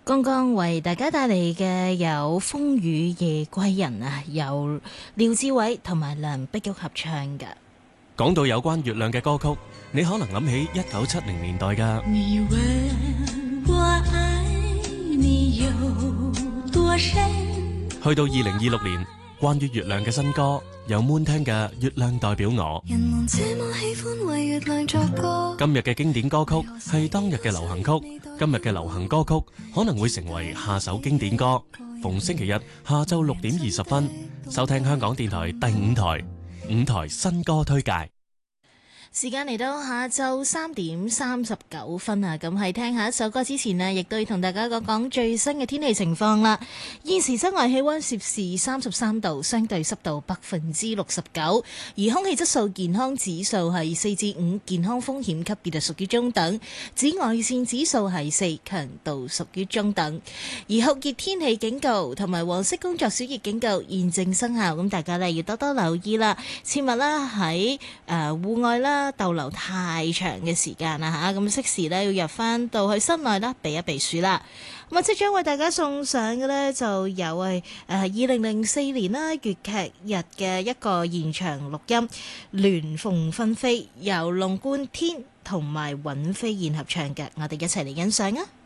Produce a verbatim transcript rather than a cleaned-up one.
剛剛為大家帶嚟嘅有風雨夜歸人啊，由廖志偉同埋梁碧玉合唱嘅。 講到有關月亮嘅歌曲，你可能諗起一九七零年代㗎。 你問我愛你有多深？ 去到二零二六年，關於月亮嘅新歌有 Moon 聽嘅《月亮代表我》。 人們這麼喜歡為月亮作歌。 今日嘅經典歌曲係當日嘅流行曲，今日嘅流行歌曲可能會成為下首經典歌。逢星期日下晝六點二十分，收聽香港電台第五台五台新歌推介。 時間嚟到下晝三點三十九分啊！咁喺聽下一首歌之前呢，亦都要同大家講講最新嘅天氣情況啦。現時室外氣溫攝氏三十三度，相對濕度百分之六十九，而空氣質素健康指數係四至五，健康風險級別就屬於中等。紫外線指數係四，強度屬於中等。而酷熱天氣警告同埋黃色工作小熱警告現正生效，咁大家呢要多多留意啦，切勿啦喺誒戶外啦逗留太長嘅時間啦吓，咁適時咧要入翻到去室內啦，避一避暑啦。咁啊，即將為大家送上嘅呢，就有誒誒二零零四年啦粵劇日嘅一個現場錄音《鸞鳳分飛》，由龍貫天同埋尹飛燕合唱嘅，我哋一齊嚟欣賞啊！